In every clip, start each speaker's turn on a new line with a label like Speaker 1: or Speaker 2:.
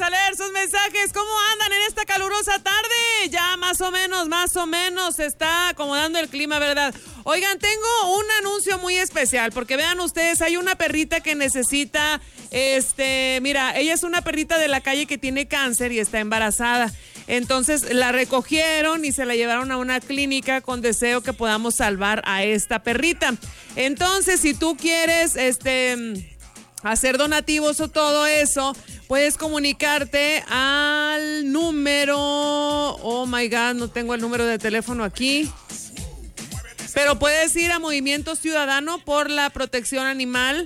Speaker 1: a leer sus mensajes. ¿Cómo andan en esta calurosa tarde? Ya más o menos se está acomodando el clima, ¿verdad? Oigan, tengo un anuncio muy especial, porque vean ustedes, hay una perrita que necesita, mira, ella es una perrita de la calle que tiene cáncer y está embarazada. Entonces la recogieron y se la llevaron a una clínica con deseo que podamos salvar a esta perrita. Entonces, si tú quieres, hacer donativos o todo eso, puedes comunicarte al número, oh my God, no tengo el número de teléfono aquí, pero puedes ir a Movimiento Ciudadano por la Protección Animal,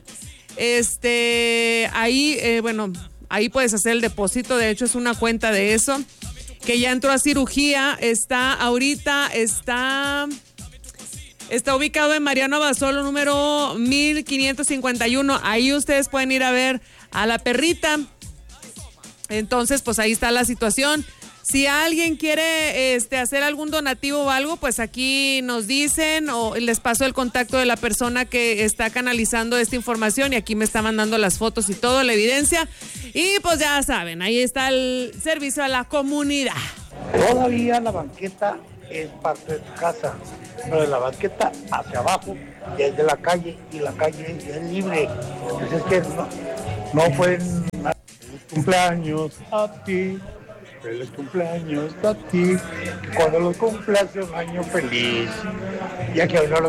Speaker 1: ahí puedes hacer el depósito, de hecho es una cuenta de eso, que ya entró a cirugía, está ubicado en Mariano Abasolo, número 1551. Ahí ustedes pueden ir a ver a la perrita. Entonces, pues ahí está la situación. Si alguien quiere hacer algún donativo o algo, pues aquí nos dicen o les paso el contacto de la persona que está canalizando esta información y aquí me está mandando las fotos y todo, la evidencia. Y pues ya saben, ahí está el servicio a la comunidad.
Speaker 2: Todavía la banqueta es parte de tu casa, pero de la banqueta hacia abajo ya es de la calle y la calle ya es libre. Entonces es que no pueden... Feliz cumpleaños a ti, feliz cumpleaños a ti, cuando los cumplas un año feliz, ya que hoy no lo